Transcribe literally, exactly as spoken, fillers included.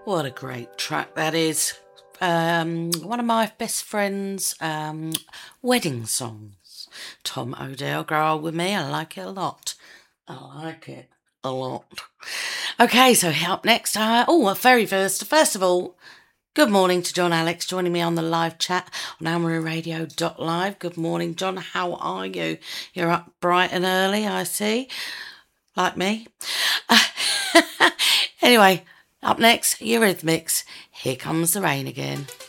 What a great track that is. Um, one of my best friend's um, wedding songs. Tom Odell, Grow Old With Me. I like it a lot. I like it a lot. Okay, so up next, uh, oh, well, very first, first of all, good morning to John Alex joining me on the live chat on Amory Radio dot live. Good morning, John. How are you? You're up bright and early, I see. Like me. Anyway, up next, Eurythmics. Here Comes the Rain Again.